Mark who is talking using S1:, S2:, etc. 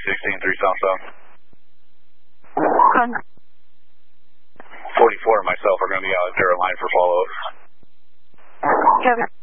S1: 3 southbound. 44 and myself are going to be out there in line for follow-up.
S2: Kevin.